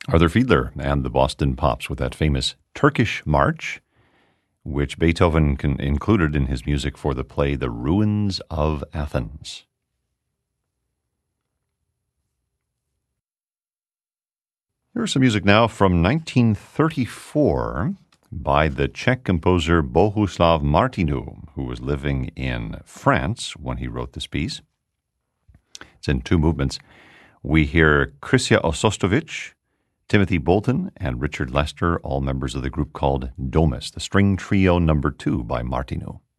Arthur Fiedler and the Boston Pops with that famous Turkish March, which Beethoven included in his music for the play The Ruins of Athens. Here's some music now from 1934 by the Czech composer Bohuslav Martinu, who was living in France when he wrote this piece. It's in two movements. We hear Krysia Osostovic, Timothy Bolton, and Richard Lester, all members of the group called Domus, the string trio number 2 by Martinu.